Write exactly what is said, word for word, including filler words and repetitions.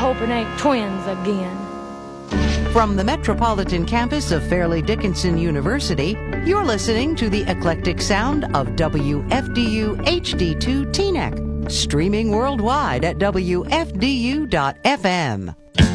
hope it ain't twins again. From the metropolitan campus of Fairleigh Dickinson University, you're listening to the eclectic sound of W F D U H D two Teaneck, streaming worldwide at W F D U dot F M.